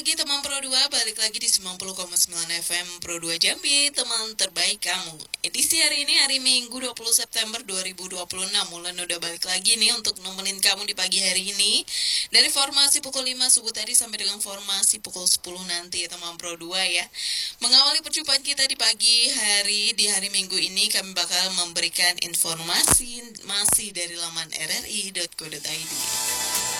pagi teman Pro 2, balik lagi di 90,9 FM Pro 2 Jambi, teman terbaik kamu. Edisi hari ini hari Minggu 20 September 2026. Mulan udah balik lagi nih untuk nemenin kamu di pagi hari ini. Dari formasi pukul 5 subuh tadi sampai dengan formasi pukul 10 nanti ya teman Pro 2 ya. Mengawali perjumpaan kita di pagi hari di hari Minggu ini, kami bakal memberikan informasi masih dari laman rri.co.id.